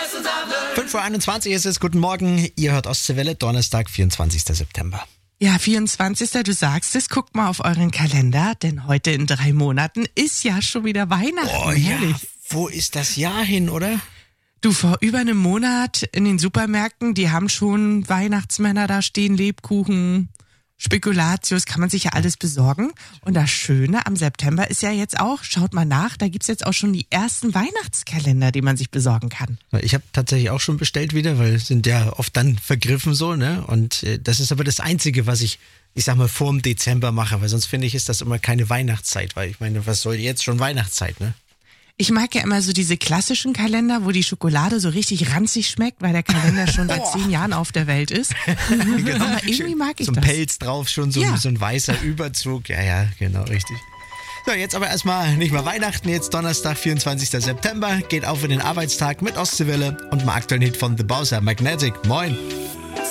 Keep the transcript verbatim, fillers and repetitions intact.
fünf Uhr einundzwanzig ist es, guten Morgen, ihr hört Ostseewelle, Donnerstag, vierundzwanzigster September. Ja, vierundzwanzigster Du sagst es, guckt mal auf euren Kalender, denn heute in drei Monaten ist ja schon wieder Weihnachten. Oh ja, wo ist das Jahr hin, oder? Du, vor über einem Monat in den Supermärkten, die haben schon Weihnachtsmänner da stehen, Lebkuchen, Spekulatius, kann man sich ja alles besorgen. Und das Schöne am September ist ja jetzt auch, schaut mal nach, da gibt's jetzt auch schon die ersten Weihnachtskalender, die man sich besorgen kann. Ich habe tatsächlich auch schon bestellt wieder, weil sind ja oft dann vergriffen so, ne? Und äh, das ist aber das Einzige, was ich, ich sag mal, vor dem Dezember mache, weil sonst finde ich, ist das immer keine Weihnachtszeit, weil ich meine, was soll jetzt schon Weihnachtszeit, ne? Ich mag ja immer so diese klassischen Kalender, wo die Schokolade so richtig ranzig schmeckt, weil der Kalender schon seit zehn Jahren auf der Welt ist. Genau. Aber irgendwie mag ich so ein das. Pelz drauf, schon so, Ja. so ein weißer Überzug. Ja, ja, genau, richtig. So, jetzt aber erstmal nicht mehr Weihnachten, jetzt Donnerstag, vierundzwanzigster September, geht auf in den Arbeitstag mit Ostseewelle und dem aktuellen Hit von The Bowser, Magnetic. Moin.